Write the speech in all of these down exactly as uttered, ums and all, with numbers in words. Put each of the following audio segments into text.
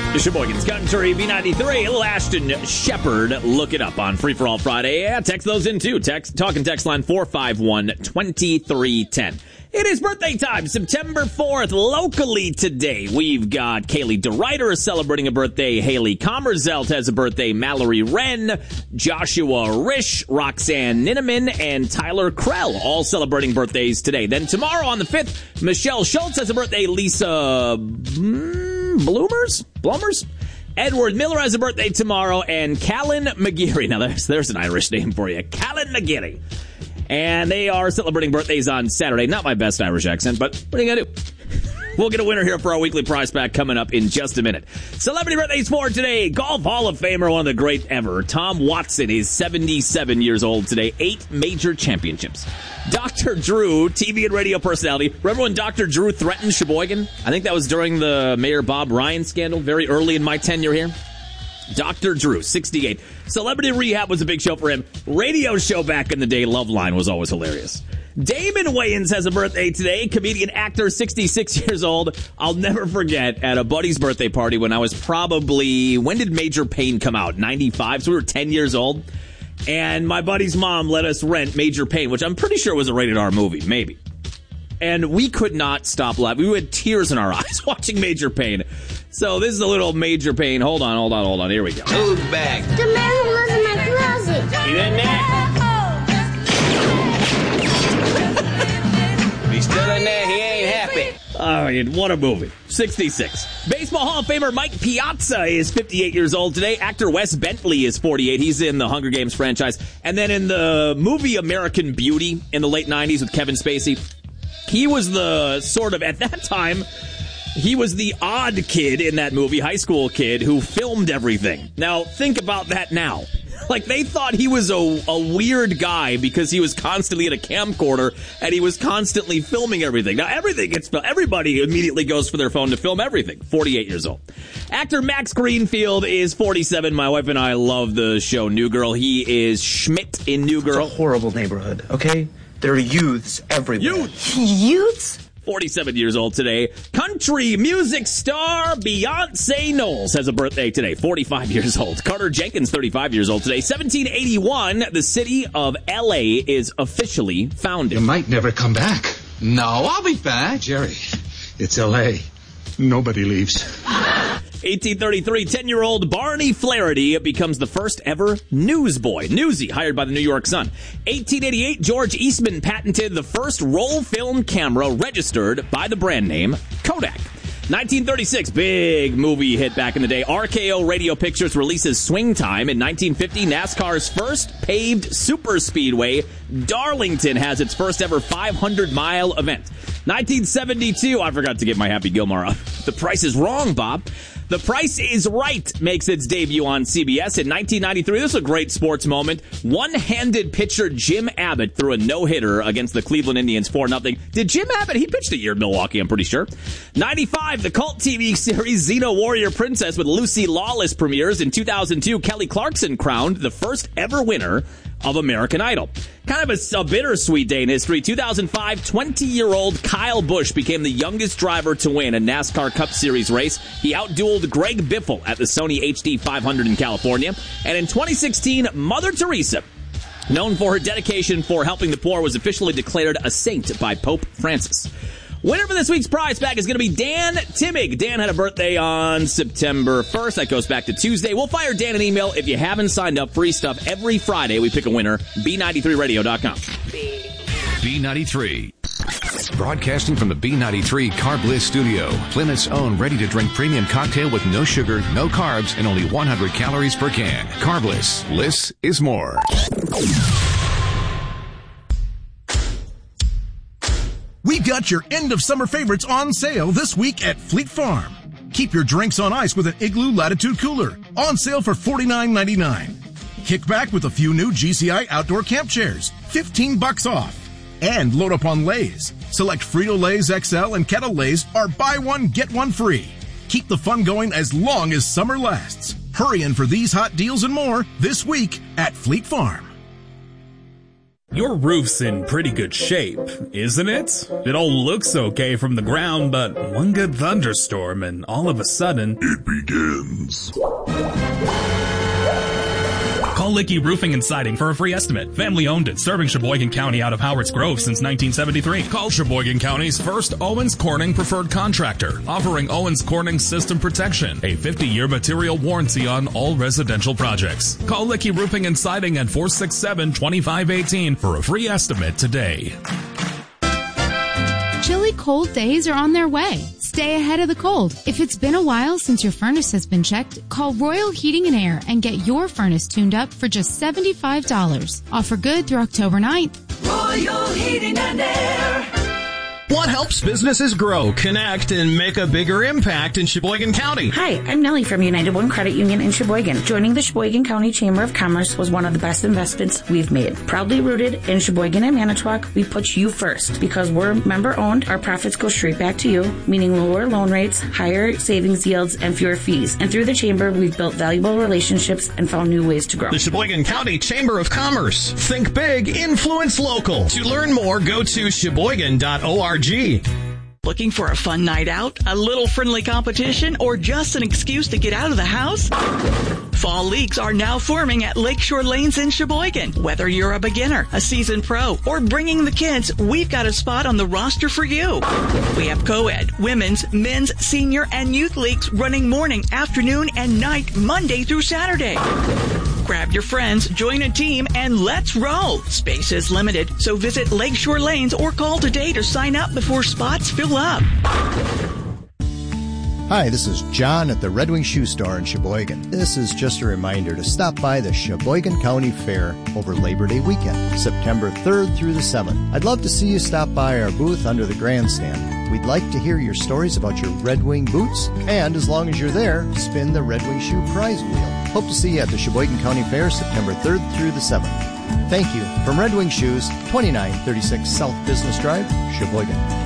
Sheboygan's Country, B ninety-three, little Ashton Shepherd. Look it up on Free For All Friday. Yeah, text those in too. Text, talking text line four five one, two three one zero. It is birthday time, September fourth. Locally today, we've got Kaylee DeRuyter celebrating a birthday. Haley Kommerzelt has a birthday. Mallory Wren, Joshua Risch, Roxanne Ninneman, and Tyler Krell all celebrating birthdays today. Then tomorrow on the fifth, Michelle Schultz has a birthday. Lisa mm, Bloomers? Blumers? Edward Miller has a birthday tomorrow. And Callan McGeary. Now, there's, there's an Irish name for you. Callan McGeary. And they are celebrating birthdays on Saturday. Not my best Irish accent, but what are you going to do? We'll get a winner here for our weekly prize pack coming up in just a minute. Celebrity birthdays for today. Golf Hall of Famer, one of the great ever. Tom Watson is seventy-seven years old today. Eight major championships. Doctor Drew, T V and radio personality. Remember when Doctor Drew threatened Sheboygan? I think that was during the Mayor Bob Ryan scandal, very early in my tenure here. Doctor Drew, sixty-eight. Celebrity Rehab was a big show for him. Radio show back in the day, Loveline, was always hilarious. Damon Wayans has a birthday today. Comedian, actor, sixty-six years old. I'll never forget at a buddy's birthday party when I was probably, when did Major Payne come out? ninety-five, so we were ten years old. And my buddy's mom let us rent Major Payne, which I'm pretty sure was a rated R movie, maybe. And we could not stop laughing. We had tears in our eyes watching Major Payne. So this is a little Major Payne. Hold on, hold on, hold on. Here we go. Who's back? The man who lives in my closet. He in there? He's still in there. He ain't happy. I mean, what a movie. sixty-six. Baseball Hall of Famer Mike Piazza is fifty-eight years old today. Actor Wes Bentley is forty-eight. He's in the Hunger Games franchise. And then in the movie American Beauty in the late nineties with Kevin Spacey, he was the sort of, at that time, he was the odd kid in that movie, high school kid, who filmed everything. Now, think about that now. Like, they thought he was a, a weird guy because he was constantly at a camcorder and he was constantly filming everything. Now, everything gets filmed. Everybody immediately goes for their phone to film everything. forty-eight years old. Actor Max Greenfield is forty-seven. My wife and I love the show New Girl. He is Schmidt in New Girl. It's a horrible neighborhood, okay? There are youths everywhere. Youths? Youths? forty-seven years old today. Country music star Beyonce Knowles has a birthday today. forty-five years old. Carter Jenkins, thirty-five years old today. seventeen eighty-one, the city of L A is officially founded. You might never come back. No, I'll be back. Jerry, it's L A. Nobody leaves. eighteen thirty-three, ten-year-old Barney Flaherty becomes the first ever newsboy. Newsy, hired by the New York Sun. eighteen eighty-eight, George Eastman patented the first roll film camera registered by the brand name Kodak. nineteen thirty-six, big movie hit back in the day. R K O Radio Pictures releases Swing Time. In nineteen fifty, NASCAR's first paved superspeedway, Darlington, has its first ever five hundred mile event. nineteen seventy-two, I forgot to get my Happy Gilmore up. The Price is Wrong, Bob. The Price is Right makes its debut on C B S in nineteen ninety-three. This is a great sports moment. One-handed pitcher Jim Abbott threw a no-hitter against the Cleveland Indians four nothing. Did Jim Abbott? He pitched a year in Milwaukee, I'm pretty sure. ninety-five, the cult T V series Xena Warrior Princess with Lucy Lawless premieres. In two thousand two, Kelly Clarkson crowned the first ever winner of American Idol. Kind of a, a bittersweet day in history. two thousand five, twenty-year-old Kyle Busch became the youngest driver to win a NASCAR Cup Series race. He outdueled Greg Biffle at the Sony H D five hundred in California. And in twenty sixteen, Mother Teresa, known for her dedication for helping the poor, was officially declared a saint by Pope Francis. Winner for this week's prize pack is going to be Dan Timmig. Dan had a birthday on September first. That goes back to Tuesday. We'll fire Dan an email if you haven't signed up. Free stuff every Friday. We pick a winner. B ninety-three radio dot com. B ninety-three. Broadcasting from the B ninety-three Carb Bliss studio. Plymouth's own ready-to-drink premium cocktail with no sugar, no carbs, and only one hundred calories per can. Carb Bliss. Bliss is more. We've got your end of summer favorites on sale this week at Fleet Farm. Keep your drinks on ice with an Igloo Latitude Cooler. On sale for forty-nine ninety-nine. Kick back with a few new G C I outdoor camp chairs. fifteen bucks off. And load up on Lay's. Select Frito-Lay's X L and Kettle Lay's are buy one, get one free. Keep the fun going as long as summer lasts. Hurry in for these hot deals and more this week at Fleet Farm. Your roof's in pretty good shape, isn't it? It all looks okay from the ground, but one good thunderstorm and all of a sudden, it begins. Call Licky Roofing and Siding for a free estimate. Family owned and serving Sheboygan County out of Howard's Grove since nineteen seventy-three. Call Sheboygan County's first Owens Corning preferred contractor, offering Owens Corning system protection, a fifty-year material warranty on all residential projects. Call Licky Roofing and Siding at four six seven, two five one eight for a free estimate today. Chilly cold days are on their way. Stay ahead of the cold. If it's been a while since your furnace has been checked, call Royal Heating and Air and get your furnace tuned up for just seventy-five dollars. Offer good through October ninth. Royal Heating and Air. What helps businesses grow, connect, and make a bigger impact in Sheboygan County? Hi, I'm Nellie from United One Credit Union in Sheboygan. Joining the Sheboygan County Chamber of Commerce was one of the best investments we've made. Proudly rooted in Sheboygan and Manitowoc, we put you first. Because we're member-owned, our profits go straight back to you, meaning lower loan rates, higher savings yields, and fewer fees. And through the Chamber, we've built valuable relationships and found new ways to grow. The Sheboygan County Chamber of Commerce. Think big, influence local. To learn more, go to sheboygan dot org. Looking for a fun night out, a little friendly competition, or just an excuse to get out of the house? Fall leagues are now forming at Lakeshore Lanes in Sheboygan. Whether you're a beginner, a seasoned pro, or bringing the kids, we've got a spot on the roster for you. We have co-ed, women's, men's, senior, and youth leagues running morning, afternoon, and night, Monday through Saturday. Grab your friends, join a team, and let's roll. Space is limited, so visit Lakeshore Lanes or call today to sign up before spots fill up. Hi, this is John at the Red Wing Shoe Store in Sheboygan. This is just a reminder to stop by the Sheboygan County Fair over Labor Day weekend, September third through the seventh. I'd love to see you stop by our booth under the grandstand. We'd like to hear your stories about your Red Wing boots, and as long as you're there, spin the Red Wing Shoe prize wheel. Hope to see you at the Sheboygan County Fair, September third through the seventh. Thank you. From Red Wing Shoes, twenty-nine thirty-six South Business Drive, Sheboygan.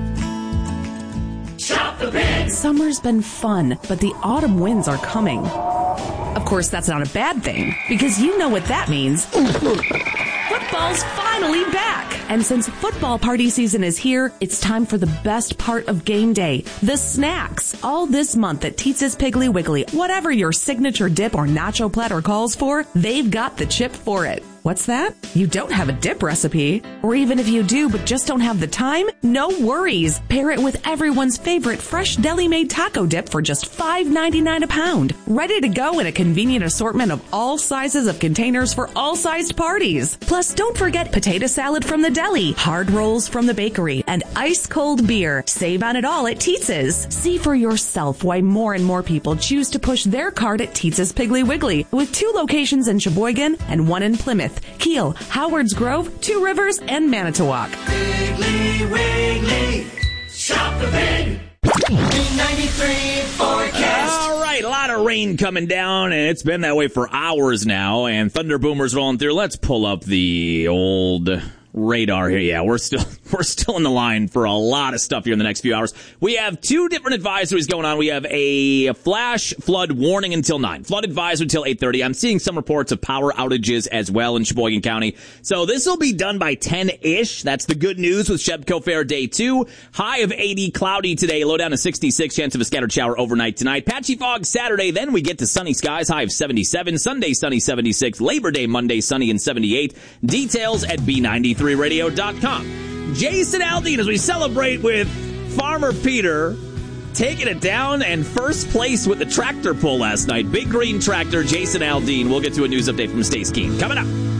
Shop the Big! Summer's been fun, but the autumn winds are coming. Of course, that's not a bad thing, because you know what that means. Football's finally back! And since football party season is here, it's time for the best part of game day, the snacks. All this month at Teetz's Piggly Wiggly, whatever your signature dip or nacho platter calls for, they've got the chip for it. What's that? You don't have a dip recipe? Or even if you do but just don't have the time? No worries. Pair it with everyone's favorite fresh deli-made taco dip for just five ninety-nine a pound. Ready to go in a convenient assortment of all sizes of containers for all sized parties. Plus, don't forget potato salad from the deli, hard rolls from the bakery, and ice-cold beer. Save on it all at Teetz's. See for yourself why more and more people choose to push their cart at Teetz's Piggly Wiggly, with two locations in Sheboygan and one in Plymouth, Kiel, Howard's Grove, Two Rivers, and Manitowoc. Piggly Wiggly, shop the big. B ninety-three forecast. All right, a lot of rain coming down, and it's been that way for hours now, and thunder boomers rolling through. Let's pull up the old radar here. Yeah, we're still we're still in the line for a lot of stuff here in the next few hours. We have two different advisories going on. We have a flash flood warning until nine, flood advisory until eight thirty. I'm seeing some reports of power outages as well in Sheboygan County. So this will be done by ten-ish. That's the good news with Shebco Fair Day two. High of eighty, cloudy today, low down to sixty-six, chance of a scattered shower overnight tonight. Patchy fog Saturday, then we get to sunny skies, high of seventy-seven. Sunday, sunny seventy-six. Labor Day Monday, sunny and seventy-eight. Details at B ninety-three radio dot com. Jason Aldean, as we celebrate with Farmer Peter taking it down and first place with the tractor pull last night. Big green tractor, Jason Aldean. We'll get to a news update from Stace Keene coming up.